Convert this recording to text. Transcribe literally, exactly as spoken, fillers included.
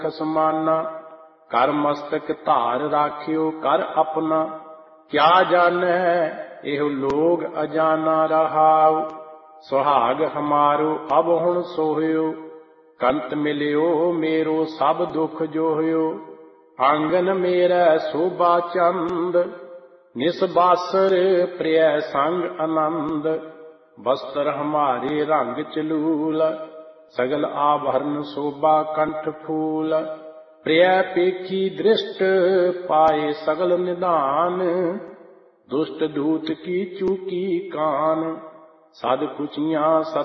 ਸੁਖ ਸਮਾਨਾ। ਕਰ ਮਸਤਕ ਧਾਰ ਰਾਖਿਓ ਕਰ ਆਪਣਾ, ਕਿਆ ਜਾਣੈ ਇਹੋ ਲੋਗ ਅਜਾਨਾ ਰਹਾਉ। ਸੁਹਾਗ ਹਮਾਰੋ ਅਬ ਹੁਣ ਸੋਹਿਓ, ਕੰਤ ਮਿਲਿਓ ਮੇਰੋ ਸਭ ਦੁਖ ਜੋਹਿਓ। ਆਂਗਨ ਮੇਰਾ ਸੋਭਾ ਚੰਦ, ਨਿਸ ਬਾਸਰ ਪ੍ਰਿਯ ਸੰਗ ਆਨੰਦ। ਬਸਤਰ ਹਮਾਰੇ ਰੰਗ ਚਲੂਲ, ਸਗਲ ਆਭਰਨ ਸ਼ੋਭਾ ਕੰਠ ਫੂਲ। ਪ੍ਰਿਯ ਪੇਖੀ ਦ੍ਰਿਸ਼ਟ ਪਾਏ ਸਗਲ ਨਿਧਾਨ, ਦੁਸ਼ਟ ਦੂਤ ਕੀ ਚੂਕੀ ਕਾਨ। ਸਦ ਕੁਚੀਆਂ